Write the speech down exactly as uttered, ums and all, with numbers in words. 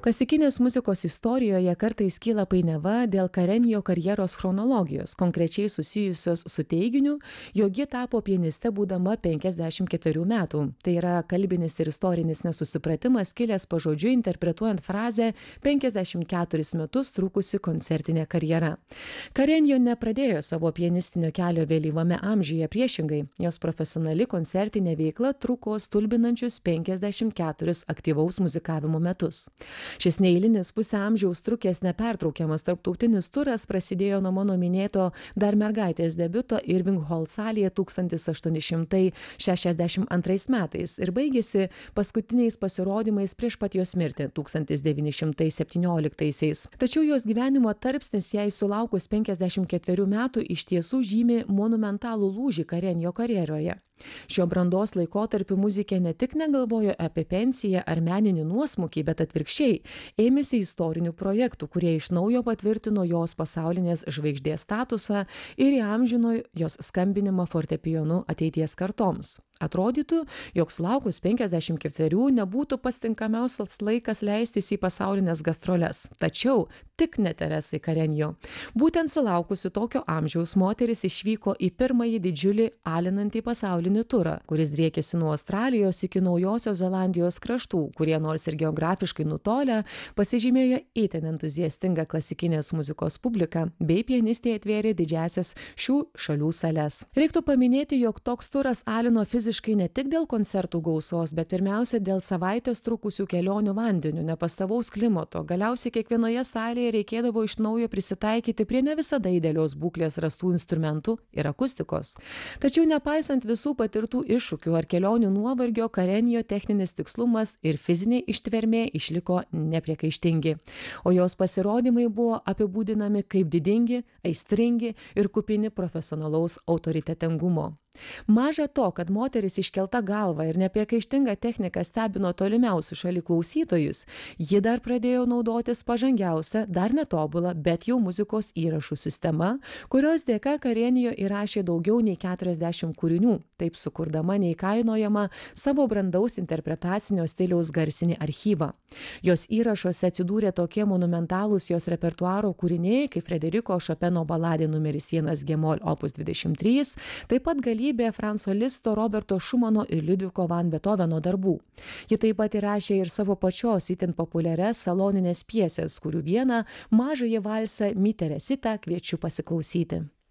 Klasikinės muzikos istorijoje kartais kyla painiava dėl Karenijo karjeros chronologijos, konkrečiai susijusios su teiginiu, jog ji tapo pianiste būdama penkiasdešimt ketverių metų. Tai yra kalbinis ir istorinis nesusipratimas kilęs pažodžiui interpretuojant frazę penkiasdešimt keturis metus trukusi koncertinė karjera. Karenijo nepradėjo savo pianistinio kelio vėlyvame amžiuje, priešingai, jos profesionali koncertinė veikla truko stulbinančius penkiasdešimt keturis aktyvaus muzikavimo metus. Šis neeilinis pusę amžiaus trukęs nepertraukiamas tarptautinis turas prasidėjo nuo mano minėto dar mergaitės debiuto Irving Hall salėje tūkstantis aštuoni šimtai šešiasdešimt antrais metais ir baigėsi paskutiniais pasirodymais prieš pat jos mirtį tūkstantis devyni šimtai septynioliktaisiais. Tačiau jos gyvenimo tarpsnis jai sulaukus penkiasdešimt ketverių metų iš tiesų žymi monumentalų lūžį Karenijo karjeroje. Šio brandos laikotarpiu muzikė ne tik negalvojo apie pensiją ar meninį nuosmukį, bet atvirkščiai ėmėsi istorinių projektų, kurie iš naujo patvirtino jos pasaulinės žvaigždės statusą ir įamžino jos skambinimą fortepijonu ateities kartoms. Atrodytų, jog sulaukus penkiasdešimt ketverių nebūtų pats tinkamiausias laikas leistis į pasaulinės gastroles. Tačiau tik ne Teresai Karenijo. Būtent sulaukusi tokio amžiaus moteris išvyko į pirmąjį didžiulį alinantį pasaulinį turą, kuris driekėsi nuo Australijos iki Naujosios Zelandijos kraštų, kurie nors ir geografiškai nutolę, pasižymėjo itin entuziastingą klasikinės muzikos publiką, bei pianistė atvėrė didžiąsias šių šalių sales. Reiktų paminėti, jog toks turas alino fiziškai ne tik dėl koncertų gausos, bet pirmiausia dėl savaitės trukusių kelionių vandeniu, nepastovaus klimato. Galiausiai kiekvienoje salėje reikėdavo iš naujo prisitaikyti prie ne visada idealios būklės rastų instrumentų ir akustikos. Tačiau nepaisant visų patirtų iššūkių ar kelionių nuovargio, Karenijo techninis tikslumas ir fizinė ištvermė išliko nepriekaištingi, o jos pasirodymai buvo apibūdinami kaip didingi, aistringi ir kupini profesionalaus autoritetingumo. Maža to, kad moteris iškelta galva ir nepriekaištinga technika stebino tolimiausių šalių klausytojus, ji dar pradėjo naudotis pažangiausia, dar netobula, bet jau muzikos įrašų sistema, kurios dėka Karenijo įrašė daugiau nei keturiasdešimt kūrinių, taip sukurdama neįkainojamą savo brandaus interpretacinio stiliaus garsinį archyvą. Jos įrašuose atsidūrė tokie monumentalūs jos repertuaro kūriniai, kaip Frederiko Šopeno baladė numeris vienas Gemol opus dvidešimt trys, taip pat gali Franco Listo, Roberto Šumano ir Liudviko van Beethoveno darbų. Ji taip pat įrašė ir savo pačios itin populiarias saloninės pjesės, kurių vieną mažąjį valsą Mi Teresita kviečiu pasiklausyti.